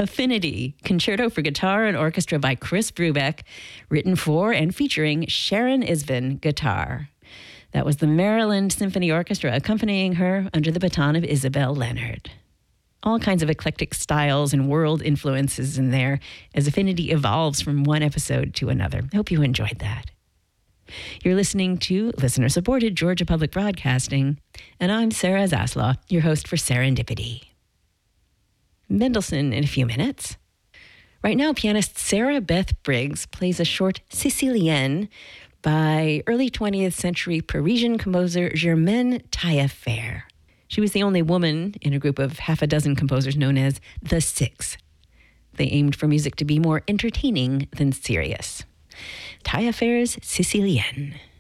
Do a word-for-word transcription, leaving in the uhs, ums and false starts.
Affinity, Concerto for Guitar and Orchestra by Chris Brubeck, written for and featuring Sharon Isbin, guitar. That was the Maryland Symphony Orchestra accompanying her under the baton of Isabel Leonard. All kinds of eclectic styles and world influences in there as Affinity evolves from one episode to another. I hope you enjoyed that. You're listening to listener-supported Georgia Public Broadcasting, and I'm Sarah Zaslaw, your host for Serendipity. Mendelssohn in a few minutes. Right now, pianist Sarah Beth Briggs plays a short Sicilienne by early twentieth century Parisian composer Germaine Taillefer. She was the only woman in a group of half a dozen composers known as the Six. They aimed for music to be more entertaining than serious. Taillefer's Sicilienne.